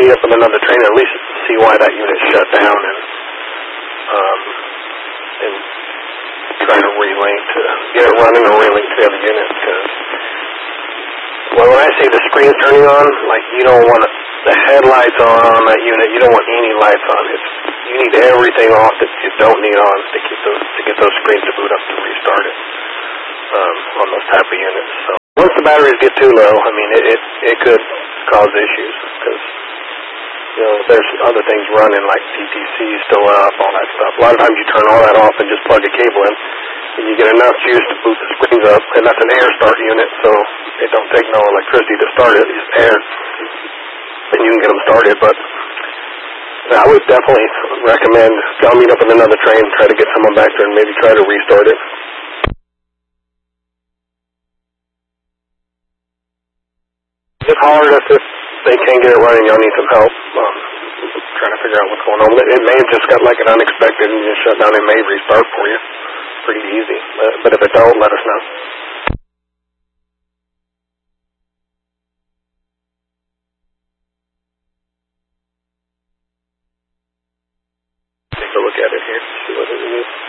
meet up with another trainer, at least see why that unit shut down, and try to relink to get it running or relink to the other unit. Because when I see the screens turning on, like you don't want the headlights on that unit. You don't want any lights on. You need everything off that you don't need on to get those screens to boot up to restart it on those type of units. So once the batteries get too low, I mean it could cause issues because there's other things running like PTC still up, all that stuff. A lot of times you turn all that off and just plug a cable in, and you get enough juice to boot the screens up, and that's an air start unit, so it don't take no electricity to start it, just air, and you can get them started. But I would definitely recommend go meet up with another train, try to get someone back there, and maybe try to restart it. Just holler at us if they can't get it running. Y'all need some help trying to figure out what's going on. It may have just got like an unexpected and just shut down. It may restart for you pretty easy. But if it don't, let us know. Take a look at it here, see what it is.